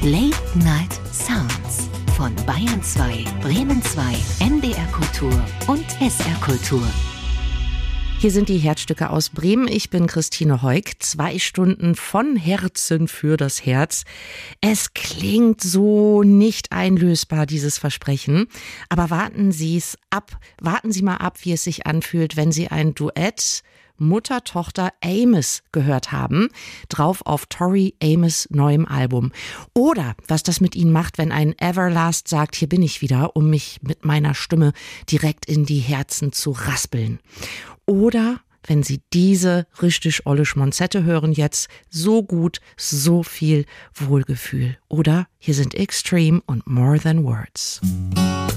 Late Night Sounds von Bayern 2, Bremen 2, NDR Kultur und SR Kultur. Hier sind die Herzstücke aus Bremen. Ich bin Christine Heuk. 2 Stunden von Herzen für das Herz. Es klingt so nicht einlösbar, dieses Versprechen. Aber warten Sie mal ab, wie es sich anfühlt, wenn Sie ein Duett Mutter-Tochter Amos gehört haben, drauf auf Tori Amos' neuem Album. Oder was das mit Ihnen macht, wenn ein Everlast sagt, hier bin ich wieder, um mich mit meiner Stimme direkt in die Herzen zu raspeln. Oder wenn Sie diese richtig olle Schmonzette hören jetzt, so gut, so viel Wohlgefühl. Oder hier sind Extreme und More Than Words.